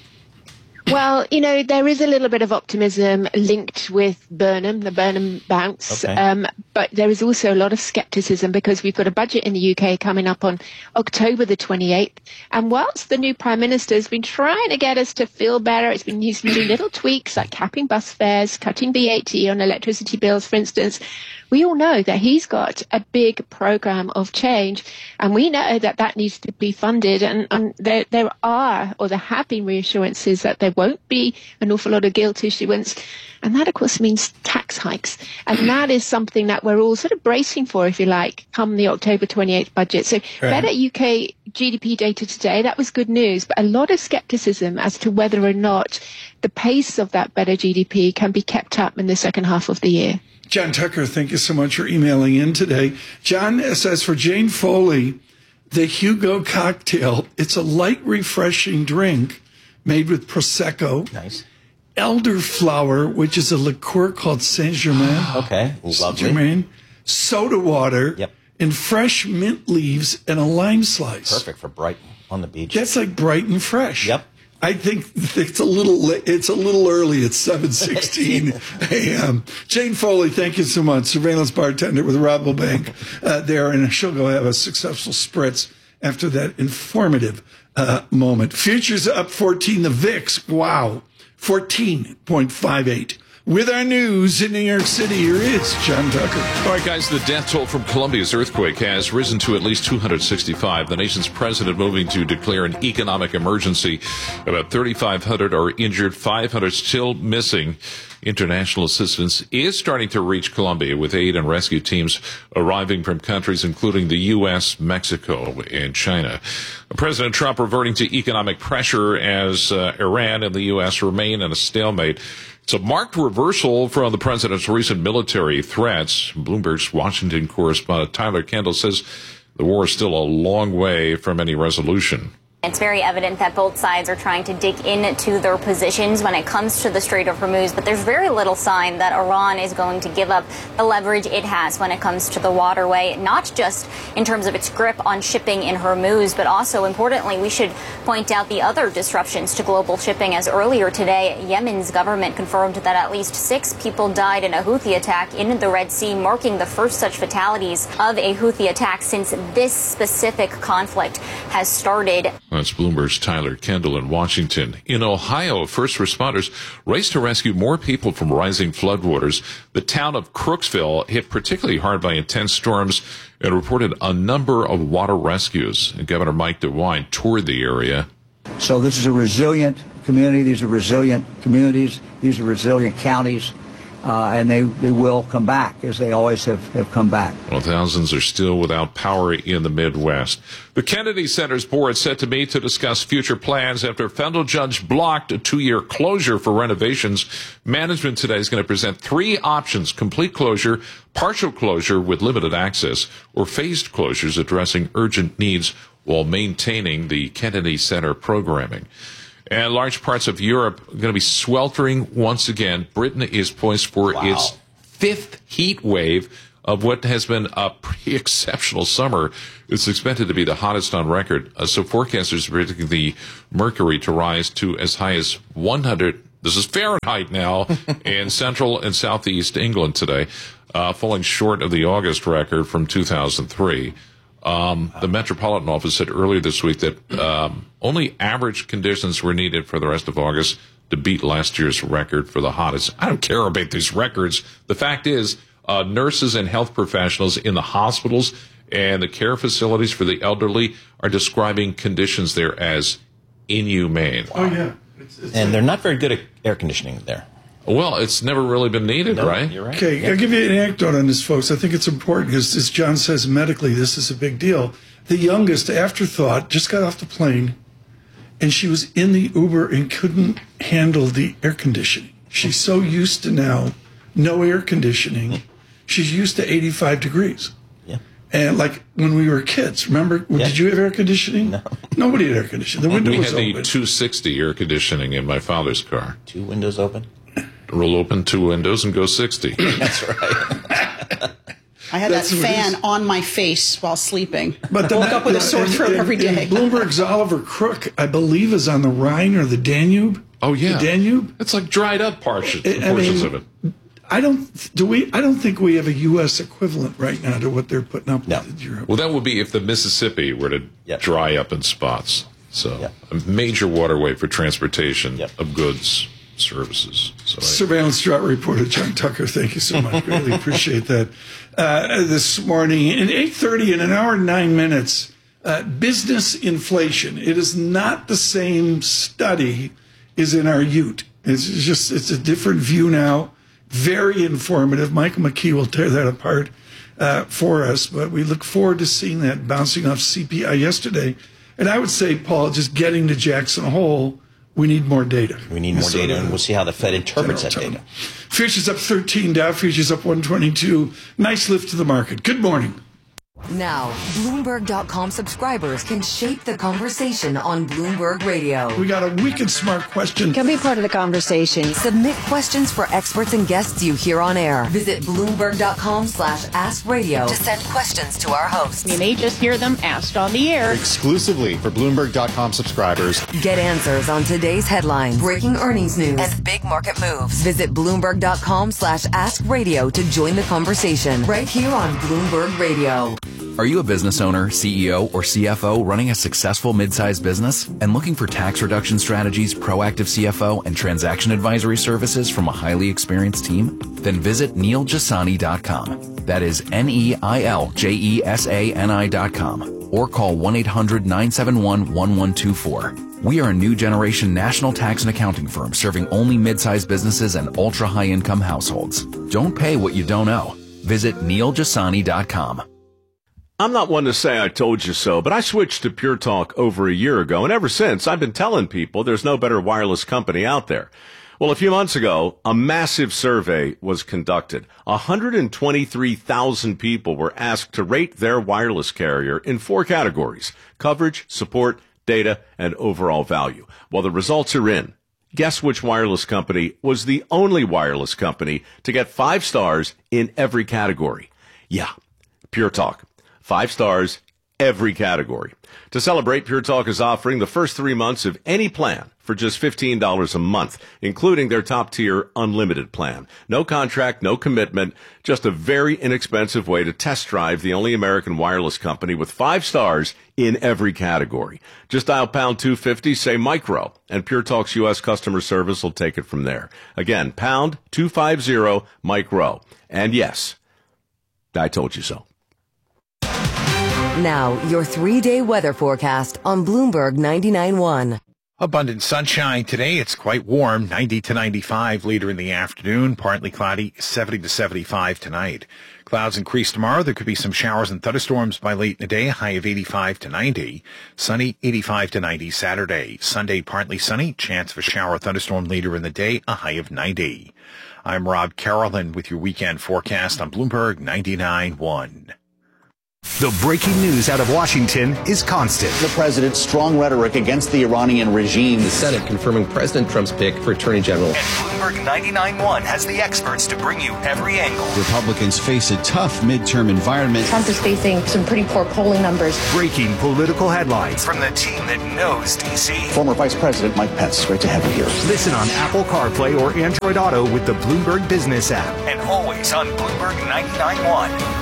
Well, you know, there is a little bit of optimism linked with Burnham, the Burnham bounce, okay. um, but there is also a lot of skepticism because we've got a budget in the U K coming up on October the twenty-eighth. And whilst the new Prime Minister has been trying to get us to feel better, it's been, he's been doing little tweaks like capping bus fares, cutting V A T on electricity bills, for instance. We all know that he's got a big program of change, and we know that that needs to be funded. And, and there, there are, or there have been reassurances that there won't be an awful lot of gilt issuance. And that, of course, means tax hikes. And that is something that we're all sort of bracing for, if you like, come the October twenty-eighth budget. So right. better U K G D P data today, that was good news, but a lot of skepticism as to whether or not the pace of that better G D P can be kept up in the second half of the year. John Tucker, thank you so much for emailing in today. John says, for Jane Foley, the Hugo cocktail, it's a light, refreshing drink made with Prosecco. Nice. Elderflower, which is a liqueur called Saint-Germain. Okay, lovely. Saint-Germain. Soda water. Yep. And fresh mint leaves and a lime slice. Perfect for Brighton on the beach. That's like Brighton fresh. Yep. I think it's a little it's a little early at seven sixteen a.m. Jane Foley, thank you so much. Surveillance bartender with Rabobank uh, there, and she'll go have a successful spritz after that informative uh, moment. Futures up fourteen. The V I X, wow, fourteen point five eight. With our news in New York City, here is John Tucker. All right, guys, the death toll from Colombia's earthquake has risen to at least two hundred sixty-five. The nation's president moving to declare an economic emergency. About thirty-five hundred are injured, five hundred still missing. International assistance is starting to reach Colombia, with aid and rescue teams arriving from countries including the U S, Mexico, and China. President Trump reverting to economic pressure as uh, Iran and the U S remain in a stalemate. It's a marked reversal from the president's recent military threats. Bloomberg's Washington correspondent Tyler Kendall says the war is still a long way from any resolution. It's very evident that both sides are trying to dig into their positions when it comes to the Strait of Hormuz, but there's very little sign that Iran is going to give up the leverage it has when it comes to the waterway, not just in terms of its grip on shipping in Hormuz, but also, importantly, we should point out the other disruptions to global shipping, as earlier today, Yemen's government confirmed that at least six people died in a Houthi attack in the Red Sea, marking the first such fatalities of a Houthi attack since this specific conflict has started. That's Bloomberg's Tyler Kendall in Washington. In Ohio, first responders raced to rescue more people from rising floodwaters. The town of Crooksville hit particularly hard by intense storms and reported a number of water rescues. And Governor Mike DeWine toured the area. So this is a resilient community. These are resilient communities. These are resilient counties. Uh, and they, they will come back, as they always have, have come back. Well, thousands are still without power in the Midwest. The Kennedy Center's board set to meet to discuss future plans after a federal judge blocked a two-year closure for renovations. Management today is going to present three options: complete closure, partial closure with limited access, or phased closures addressing urgent needs while maintaining the Kennedy Center programming. And large parts of Europe are going to be sweltering once again. Britain is poised for wow. its fifth heat wave of what has been a pretty exceptional summer. It's expected to be the hottest on record. Uh, so forecasters are predicting the mercury to rise to as high as one hundred. This is Fahrenheit now in central and southeast England today, uh, falling short of the August record from two thousand three. Um, the Metropolitan Office said earlier this week that um, only average conditions were needed for the rest of August to beat last year's record for the hottest. I don't care about these records. The fact is, uh, nurses and health professionals in the hospitals and the care facilities for the elderly are describing conditions there as inhumane. Oh, yeah. It's, it's and they're not very good at air conditioning there. Well, it's never really been needed, no, right? You're right. Okay, yeah. I'll give you an anecdote on this, folks. I think it's important because, as John says, medically, this is a big deal. The youngest, afterthought, just got off the plane, and she was in the Uber and couldn't handle the air conditioning. She's so used to now no air conditioning. She's used to eighty-five degrees. Yeah. And like when we were kids, remember, yeah. did you have air conditioning? No. Nobody had air conditioning. The window we was had open. the two sixty air conditioning in my father's car. Two windows open? Roll open two windows and go sixty. That's right. I had That's that fan is. on my face while sleeping. But I woke up with a sore throat in, every day. In Bloomberg's Oliver Crook, I believe, is on the Rhine or the Danube. Oh yeah, the Danube. It's like dried up portions, I, I portions mean, of it. I don't do we. I don't think we have a U S equivalent right now to what they're putting up no. with in Europe. Well, that would be if the Mississippi were to yep. dry up in spots. So yep. a major waterway for transportation yep. of goods. Services. So Surveillance drought reporter John Tucker, thank you so much. Really appreciate that. Uh, this morning at eight thirty, in an hour and nine minutes, uh, business inflation. It is not the same study as in our Ute. It's just it's a different view now. Very informative. Michael McKee will tear that apart uh, for us, but we look forward to seeing that bouncing off C P I yesterday. And I would say, Paul, just getting to Jackson Hole, we need more data. We need more so, data, and we'll see how the Fed interprets that data. Futures up thirteen, Dow futures up one twenty-two. Nice lift to the market. Good morning. Now, Bloomberg dot com subscribers can shape the conversation on Bloomberg Radio. We got a wicked smart question. Can be part of the conversation. Submit questions for experts and guests you hear on air. Visit Bloomberg dot com slash ask radio to send questions to our hosts. You may just hear them asked on the air. Exclusively for Bloomberg dot com subscribers. Get answers on today's headlines, breaking earnings news, and big market moves. Visit Bloomberg dot com slash ask radio to join the conversation right here on Bloomberg Radio. Are you a business owner, C E O, or C F O running a successful mid-sized business and looking for tax reduction strategies, proactive C F O, and transaction advisory services from a highly experienced team? Then visit Neil Jasani dot com. That is N E I L J E S A N I dot com. Or call one eight hundred nine seven one one one two four. We are a new generation national tax and accounting firm serving only mid-sized businesses and ultra-high-income households. Don't pay what you don't owe. Visit Neil Jasani dot com. I'm not one to say I told you so, but I switched to Pure Talk over a year ago, and ever since, I've been telling people there's no better wireless company out there. Well, a few months ago, a massive survey was conducted. one hundred twenty-three thousand people were asked to rate their wireless carrier in four categories: coverage, support, data, and overall value. Well, the results are in. Guess which wireless company was the only wireless company to get five stars in every category? Yeah, Pure Talk. Five stars every category. To celebrate, Pure Talk is offering the first three months of any plan for just fifteen dollars a month, including their top-tier unlimited plan. No contract, no commitment, just a very inexpensive way to test drive the only American wireless company with five stars in every category. Just dial pound two fifty, say micro, and Pure Talk's U S customer service will take it from there. Again, pound two fifty, micro. And yes, I told you so. Now, your three-day weather forecast on Bloomberg ninety-nine point one. Abundant sunshine today. It's quite warm, ninety to ninety-five later in the afternoon. Partly cloudy, seventy to seventy-five tonight. Clouds increase tomorrow. There could be some showers and thunderstorms by late in the day. High of eighty-five to ninety. Sunny, eighty-five to ninety Saturday. Sunday, partly sunny. Chance of a shower or thunderstorm later in the day. A high of ninety. I'm Rob Carolyn with your weekend forecast on Bloomberg ninety-nine point one. The breaking news out of Washington is constant. The president's strong rhetoric against the Iranian regime. The Senate confirming President Trump's pick for Attorney General. And Bloomberg ninety-nine point one has the experts to bring you every angle. Republicans face a tough midterm environment. Trump is facing some pretty poor polling numbers. Breaking political headlines from the team that knows D C. Former Vice President Mike Pence, great to have you here. Listen on Apple CarPlay or Android Auto with the Bloomberg Business app. And always on Bloomberg ninety-nine point one.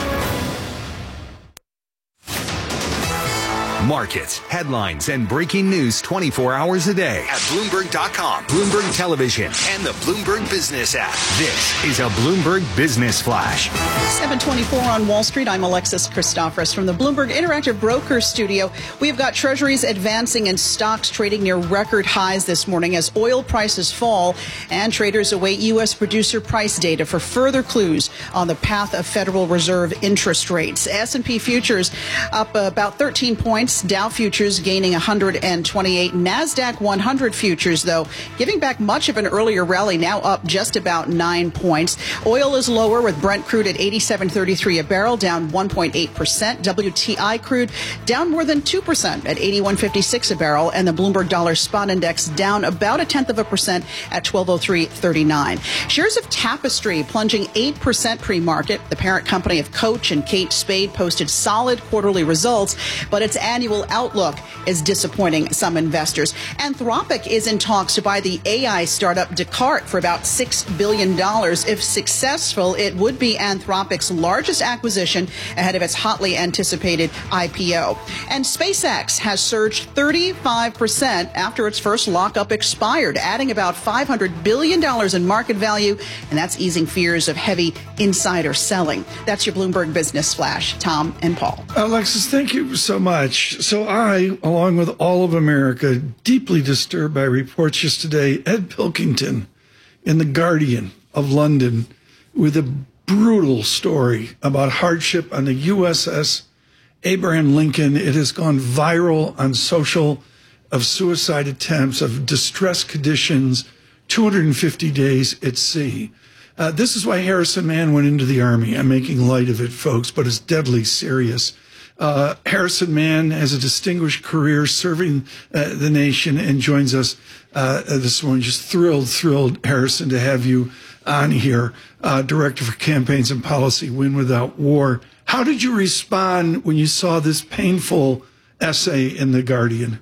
Markets, headlines, and breaking news twenty-four hours a day at Bloomberg dot com, Bloomberg Television, and the Bloomberg Business app. This is a Bloomberg Business Flash. seven twenty-four on Wall Street. I'm Alexis Christoforous from the Bloomberg Interactive Broker Studio. We've got treasuries advancing and stocks trading near record highs this morning as oil prices fall and traders await U S producer price data for further clues on the path of Federal Reserve interest rates. S and P futures up about thirteen points. Dow futures gaining one hundred twenty-eight. NASDAQ one hundred futures, though, giving back much of an earlier rally, now up just about nine points. Oil is lower with Brent crude at eighty-seven thirty-three a barrel, down one point eight percent. W T I crude down more than two percent at eighty-one fifty-six a barrel. And the Bloomberg Dollar Spot Index down about a tenth of a percent at twelve oh three thirty-nine. Shares of Tapestry plunging eight percent pre-market. The parent company of Coach and Kate Spade posted solid quarterly results, but its annual outlook is disappointing some investors. Anthropic is in talks to buy the A I startup Descartes for about six billion dollars. If successful, it would be Anthropic's largest acquisition ahead of its hotly anticipated I P O. And SpaceX has surged thirty-five percent after its first lockup expired, adding about five hundred billion dollars in market value, and that's easing fears of heavy insider selling. That's your Bloomberg Business Flash. Tom and Paul. Alexis, thank you so much. So I, along with all of America, deeply disturbed by reports just today, Ed Pilkington in The Guardian of London with a brutal story about hardship on the U S S Abraham Lincoln. It has gone viral on social, of suicide attempts, of distress conditions, two hundred fifty days at sea. Uh, this is why Harrison Mann went into the Army. I'm making light of it, folks, but it's deadly serious. Uh, Harrison Mann has a distinguished career serving uh, the nation and joins us uh, this morning. Just thrilled, thrilled, Harrison, to have you on here, uh, Director for Campaigns and Policy, Win Without War. How did you respond when you saw this painful essay in The Guardian?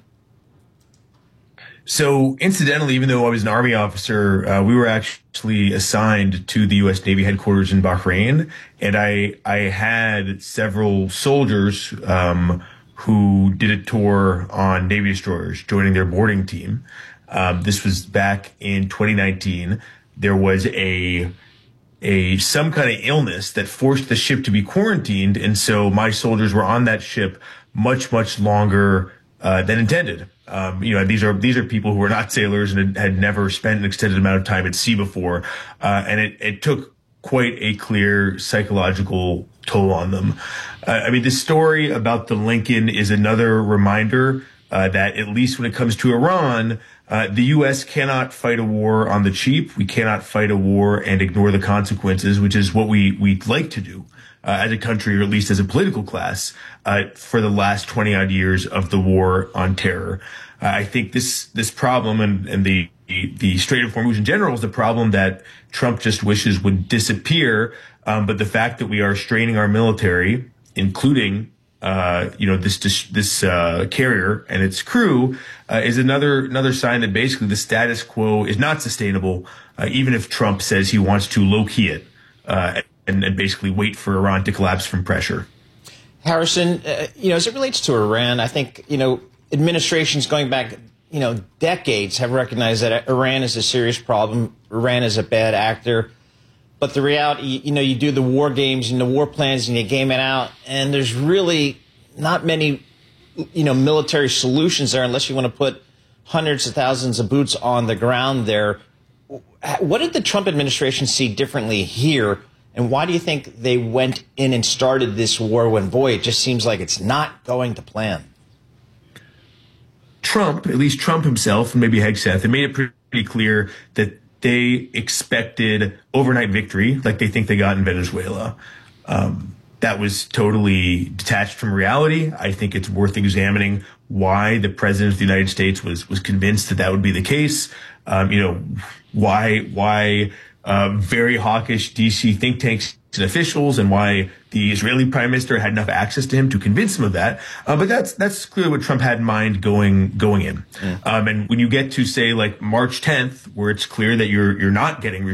So, incidentally, even though I was an Army officer, uh, we were actually assigned to the U S Navy headquarters in Bahrain, and I I had several soldiers um, who did a tour on Navy destroyers, joining their boarding team. Um, this was back in twenty nineteen. There was a a some kind of illness that forced the ship to be quarantined, and so my soldiers were on that ship much much longer uh, than intended. Um, you know, these are these are people who are not sailors and had, had never spent an extended amount of time at sea before, uh, and it, it took quite a clear psychological toll on them. Uh, I mean, the story about the Lincoln is another reminder uh, that, at least when it comes to Iran, uh, the U S cannot fight a war on the cheap. We cannot fight a war and ignore the consequences, which is what we we'd like to do. Uh, as a country, or at least as a political class, uh, for the last twenty odd years of the war on terror. Uh, I think this, this problem and, and the, the Strait of Hormuz in general is the problem that Trump just wishes would disappear. Um, but the fact that we are straining our military, including, uh, you know, this this, this uh, carrier and its crew uh, is another another sign that basically the status quo is not sustainable, uh, even if Trump says he wants to low-key it uh, and, and basically wait for Iran to collapse from pressure. Harrison, uh, you know, as it relates to Iran, I think, you know, administrations going back, you know, decades have recognized that Iran is a serious problem. Iran is a bad actor. But the reality, you know, you do the war games and the war plans and you game it out, and there's really not many, you know, military solutions there unless you want to put hundreds of thousands of boots on the ground there. What did the Trump administration see differently here, and why do you think they went in and started this war when, boy, it just seems like it's not going to plan? Trump, at least Trump himself, and maybe Hegseth, they made it pretty clear that they expected overnight victory, like they think they got in Venezuela. Um, that was totally detached from reality. I think it's worth examining why the president of the United States was was convinced that that would be the case. Um, you know, why why uh, very hawkish D C think tanks and officials, and why the Israeli prime minister had enough access to him to convince him of that. Uh, but that's that's clearly what Trump had in mind going going in. Mm. Um, and when you get to say like March tenth, where it's clear that you're you're not getting